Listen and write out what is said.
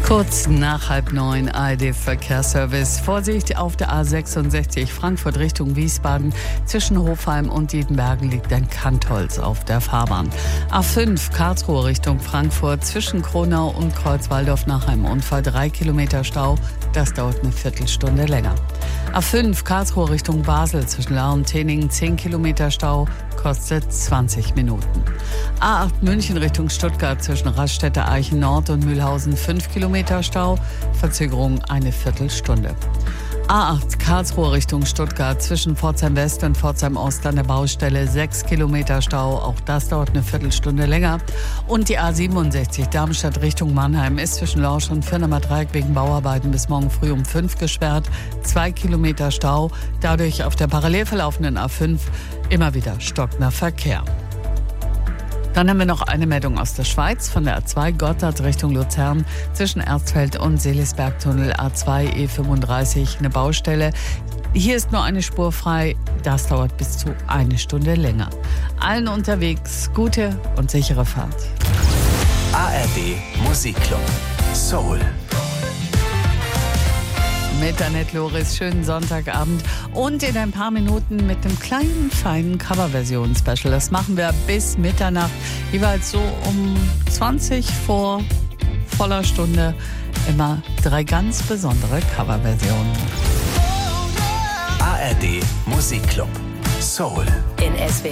Kurz nach 8:30 ARD-Verkehrsservice. Vorsicht auf der A66 Frankfurt Richtung Wiesbaden. Zwischen Hofheim und Dietenbergen liegt ein Kantholz auf der Fahrbahn. A5 Karlsruhe Richtung Frankfurt. Zwischen Kronau und Kreuzwaldorf nach einem Unfall 3 Kilometer Stau. Das dauert eine Viertelstunde länger. A5 Karlsruhe Richtung Basel. Zwischen Lahr und Teningen 10 Kilometer Stau. Kostet 20 Minuten. A8 München Richtung Stuttgart zwischen Raststätte Eichen Nord und Mühlhausen 5 Kilometer Stau, Verzögerung eine Viertelstunde. A8 Karlsruhe Richtung Stuttgart zwischen Pforzheim West und Pforzheim Ost an der Baustelle 6 Kilometer Stau, auch das dauert eine Viertelstunde länger. Und die A67 Darmstadt Richtung Mannheim ist zwischen Lorsch und Firnemer Dreieck wegen Bauarbeiten bis morgen früh um 5 gesperrt, 2 Kilometer Stau, dadurch auf der parallel verlaufenden A5 immer wieder stockender Verkehr. Dann haben wir noch eine Meldung aus der Schweiz von der A2 Gotthard Richtung Luzern zwischen Erzfeld und Seelisbergtunnel A2 E35 eine Baustelle. Hier ist nur eine Spur frei, das dauert bis zu eine Stunde länger. Allen unterwegs gute und sichere Fahrt. ARD Musikclub Soul. Mit Annette Loris, schönen Sonntagabend und in ein paar Minuten mit einem kleinen, feinen Coverversion-Special. Das machen wir bis Mitternacht, jeweils so um 20 vor voller Stunde. Immer 3 ganz besondere Coverversionen. ARD Musikclub Soul. In SWR